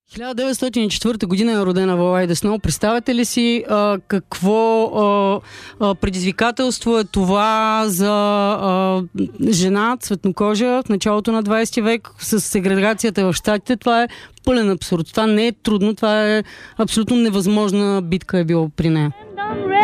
1904 година е родена Валайда Сноу. Представете ли си какво предизвикателство е това за жена, цветнокожа в началото на 20 век с сегрегацията в щатите? Това е пълен абсурд. Това не е трудно, това е абсолютно невъзможна битка е било при нея.